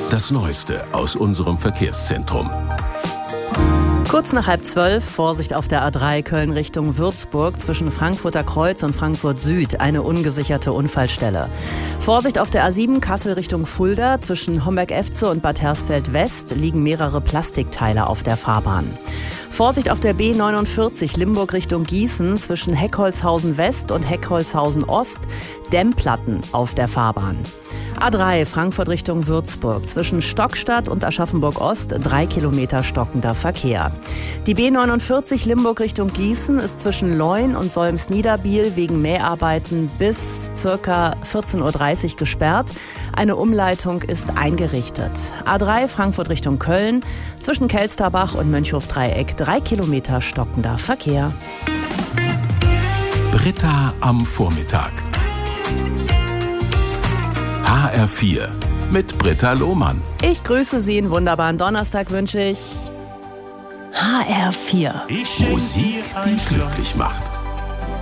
Das Neueste aus unserem Verkehrszentrum. Kurz nach 11:30, Vorsicht auf der A3 Köln Richtung Würzburg zwischen Frankfurter Kreuz und Frankfurt Süd, eine ungesicherte Unfallstelle. Vorsicht auf der A7 Kassel Richtung Fulda zwischen Homberg-Efze und Bad Hersfeld West liegen mehrere Plastikteile auf der Fahrbahn. Vorsicht auf der B49 Limburg Richtung Gießen zwischen Heckholzhausen West und Heckholzhausen Ost, Dämmplatten auf der Fahrbahn. A3 Frankfurt Richtung Würzburg zwischen Stockstadt und Aschaffenburg Ost 3 Kilometer stockender Verkehr. Die B49 Limburg Richtung Gießen ist zwischen Leun und Solms-Niederbiel wegen Mäharbeiten bis ca. 14:30 Uhr gesperrt. Eine Umleitung ist eingerichtet. A3 Frankfurt Richtung Köln zwischen Kelsterbach und Mönchhof-Dreieck 3 Kilometer stockender Verkehr. Britta am Vormittag. HR4 mit Britta Lohmann. Ich grüße Sie, einen wunderbaren Donnerstag wünsche ich. HR4. Musik, die glücklich macht.